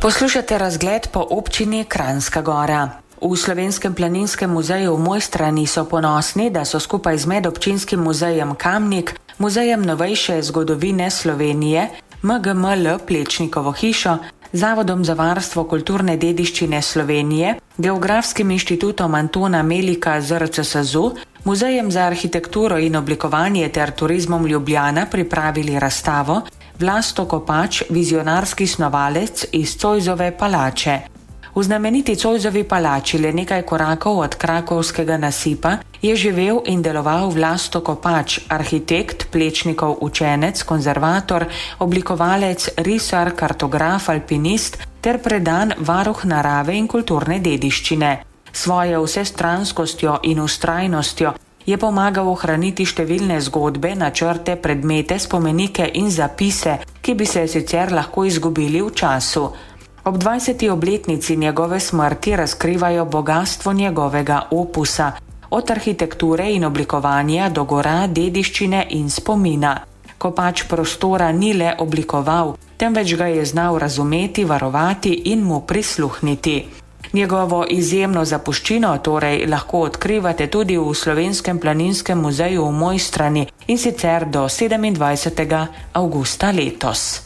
Poslušate razgled po občini Kranjska Gora. V Slovenskem planinskem muzeju v Mojstrani so ponosni, da so skupaj z medobčinskim muzejem Kamnik, muzejem novejše zgodovine Slovenije, MGML Plečnikovo hišo, Zavodom za varstvo kulturne dediščine Slovenije, Geografskim inštitutom Antona Melika ZRC SAZU, Muzejem za arhitekturo in oblikovanje ter turizmom Ljubljana pripravili razstavo Vlasto Kopač, vizionarski snovalec iz Zoisove palače. V znameniti Zoisovi palači, le nekaj korakov od krakovskega nasipa, je živel in deloval Vlasto Kopač, arhitekt, Plečnikov učenec, konzervator, oblikovalec, risar, kartograf, alpinist ter predan varuh narave in kulturne dediščine. Svojo vsestranskostjo in vztrajnostjo je pomagal ohraniti številne zgodbe, načrte, predmete, spomenike in zapise, ki bi se sicer lahko izgubili v času. Ob 20. obletnici njegove smrti razkrivajo bogastvo njegovega opusa, od arhitekture in oblikovanja do gora, dediščine in spomina. Kopač prostora ni le oblikoval, temveč ga je znal razumeti, varovati in mu prisluhniti. Njegovo izjemno zapuščino torej lahko odkrivate tudi v Slovenskem planinskem muzeju v Mojstrani in sicer do 27. avgusta letos.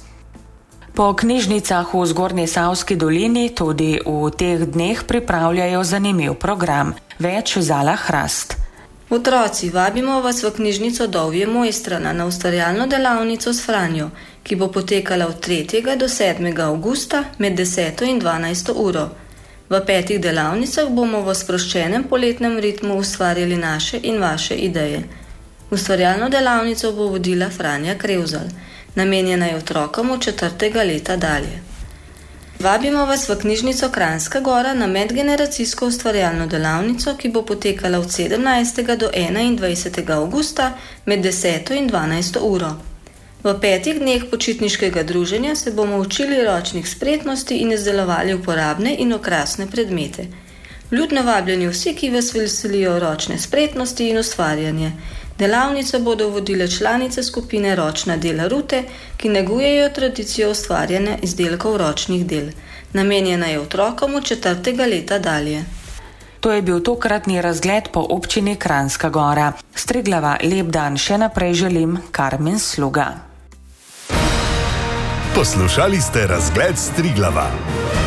Po knjižnicah v Zgornjesavski dolini tudi v teh dneh pripravljajo zanimiv program. Več Zala Hrast. Otroci, vabimo vas v knjižnico Dovje Mojstrana na ustvarjalno delavnico s Franjo, ki bo potekala od 3. do 7. avgusta med 10. in 12. uro. V 5 delavnicah bomo v sproščenem poletnem ritmu ustvarjali naše in vaše ideje. Ustvarjalno delavnico bo vodila Franja Krevzal. Namenjena je otrokom od 4. leta dalje. Vabimo vas v knjižnico Kranjska Gora na medgeneracijsko ustvarjalno delavnico, ki bo potekala od 17. do 21. avgusta med 10. in 12. uro. V 5 dneh počitniškega druženja se bomo učili ročnih spretnosti in izdelovali uporabne in okrasne predmete. Vljudno vabljeni vsi, ki vas veselijo ročne spretnosti in ustvarjanje. Delavnice bodo vodile članice skupine Ročna dela Rute, ki negujejo tradicijo ustvarjanja izdelkov ročnih del. Namenjena je otrokom od 4. leta dalje. To je bil tokratni razgled po občini Kranjska Gora. S Triglava lep dan še naprej želim, Karmen Sluga. Poslušali ste razgled s Triglava.